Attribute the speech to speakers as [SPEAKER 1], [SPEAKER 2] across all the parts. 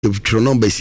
[SPEAKER 1] If your number is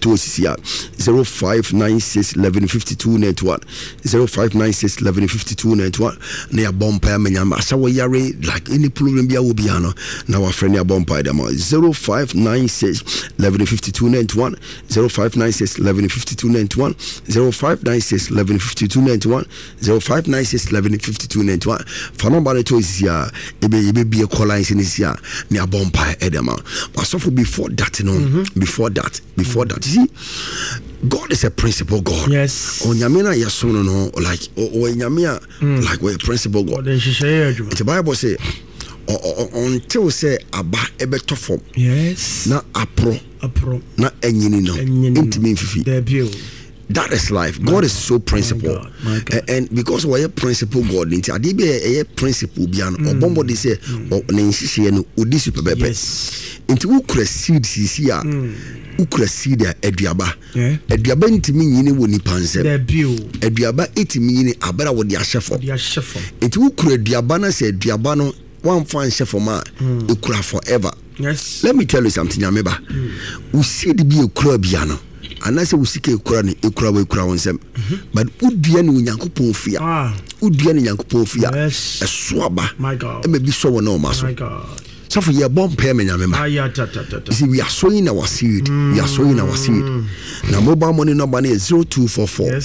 [SPEAKER 1] 0596 1152 91 0596 1152 91 near Bompa Menyama Sawa Yare like any problem be a Wubiano now our friend near Bompa Dama 0596 1152 91 0596 1152 91 0596 1152 91 0596 1152 91 for number to is here it be a call line in this year near Bompa Edema but so before that before that you see God is a principle God.
[SPEAKER 2] Yes.
[SPEAKER 1] Onyamina yasono no like onyamia like we a principle God. The Bible say until say aba ebeto form.
[SPEAKER 2] Yes.
[SPEAKER 1] Na apro na enyini no intimi fifi. That is life. God is so principle.
[SPEAKER 2] My God.
[SPEAKER 1] And because we are principle God into ade be a principle biano obombo dey say na nhihye no odi super bebe.
[SPEAKER 2] Yes.
[SPEAKER 1] Into ukra seed sisi a ukra seed aduaba. Aduaba ntimi nyine woni pansem. Aduaba etimi nyine abara wo de ahyefo. Into ukra aduaba na say aduaba no one fan hyefo ma ukra forever.
[SPEAKER 2] Yes.
[SPEAKER 1] Let me tell you something ameba. We seed be ukra biano. Anase usike ekura ni ekura we ekura wonsem but udua ni Onyankopon fia udua ni Onyankopon fia esoaba
[SPEAKER 2] my God
[SPEAKER 1] e be so wona o maso
[SPEAKER 2] my God
[SPEAKER 1] so for your bomb pay me nyamema see we are sowing our seed we are sowing our seed now mobile money number is 0244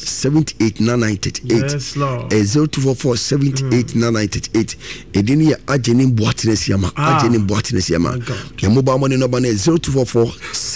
[SPEAKER 1] 789988
[SPEAKER 2] yes Lord
[SPEAKER 1] 0244 789988 edini ya ageni boatness yama ageni boatness yama your mobile money number is 0244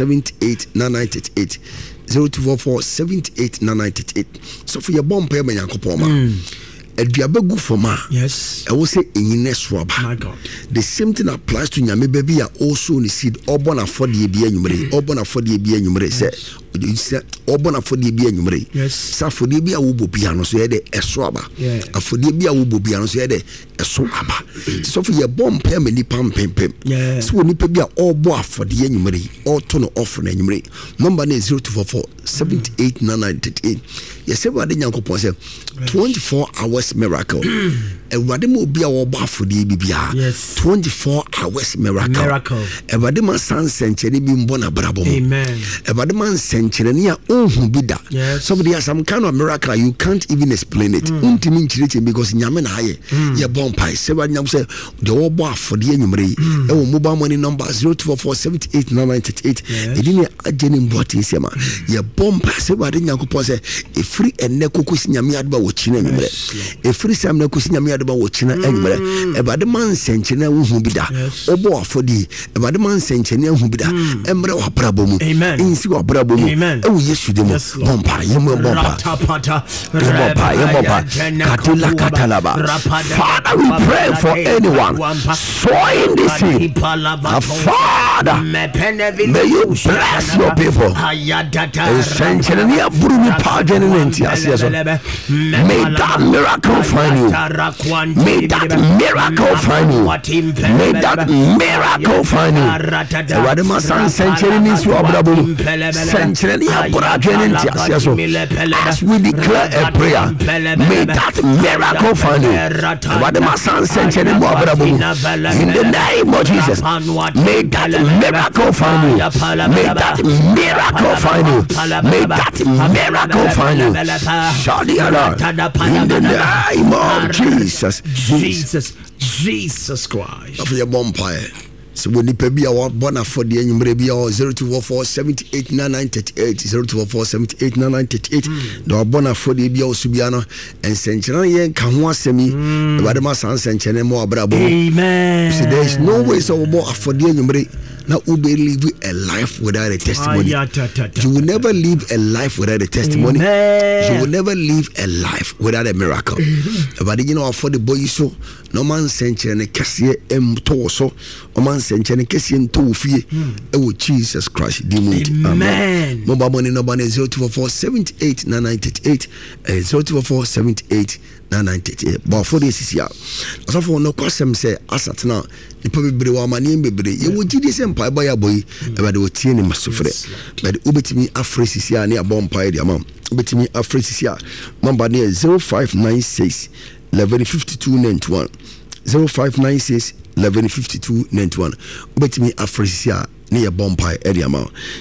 [SPEAKER 1] 789988 0244 789988 so for your bomb pay me Nyankopon ma Ediabegu foma.
[SPEAKER 2] Yes.
[SPEAKER 1] I will say in swaba.
[SPEAKER 2] My God.
[SPEAKER 1] The same thing applies to Nyame baby also in the seed. Obona for the ebia nyumre. Obona for the ebia nyumre. Say obona for the ebia nyumre.
[SPEAKER 2] Yes.
[SPEAKER 1] Sa for the ebia wo bobiano so yede eswaba.
[SPEAKER 2] Yeah.
[SPEAKER 1] For the ebia wo bobiano so yede eswaba. So for your bomb pem ni pam.
[SPEAKER 2] Yeah.
[SPEAKER 1] So ni pebia obo for the nyumre. Or turn off na nyumre. Number is 0244 789988. Yes, everybody Nyankopon say 24 hours miracle. Everybody mo be our for the bibia.
[SPEAKER 2] Yes.
[SPEAKER 1] 24 hours miracle. Everybody man san century be mbona brabo.
[SPEAKER 2] Amen.
[SPEAKER 1] Everybody man century near bida.
[SPEAKER 2] Yes.
[SPEAKER 1] Somebody has some kind of miracle you can't even explain it. Untimi nchirete because nyame na haye. Ye bompai. Everybody nyam say the obo for the enyumre. E wo mobile money number 0244789988. Edini ageni mboti sema. Ye bompai everybody Nyankopon say free and nekokusi nyame adba wo china enyumre. E free sam na kusi nyame adba wo china enyumre. Everybody man century hu bida. Obo afodi. Everybody man century hu bida. Emre wa brabo mu. Insi wa brabo mu. E wo yesu de mu. Bompa yemo bompa. Bompa. Katula katalaba. Father, we pray for anyone sowing this seed. Father, may you bless your people. Century near Bruni Pageant. May that miracle find you. May that miracle find you. May that miracle find you. Radima San Century means you are bravo. Century as we declare a prayer, may that miracle find you. Radima San Century more bravo. In the name of Jesus, may that miracle find you. May that miracle find you. May that miracle find you. In the name of Jesus Christ. Of your bonfire. So when you pay our bonus for the enyumre be 0244 789988 0244 789988 the bonus for the bio subiano and century yen kan ho asemi ebadema san century mo abrabo.
[SPEAKER 2] Amen.
[SPEAKER 1] So there is no way so more for the enyumre. Now, you will live a life without a testimony. You will never live a life without a testimony. You will never live a life without a miracle. But you know, for the boy, so no man sent you and a cassia torso, no man sent you and a cassia and two feet. Oh, Jesus Christ,
[SPEAKER 2] amen.
[SPEAKER 1] Mobile money number is 0244 789988 0244 789988. But for this is here. As of no question, say, as now. The probably wa mani bebre ye wo gidi se mpa ba ya boy e ba de otie ni masofre but ubetimi afresisi a ne abon mpa de amam ubetimi afresisi a number ne 0596 115291 0596 115291 ubetimi afresisi a ne yɛbɔ mpae ɛde ama wo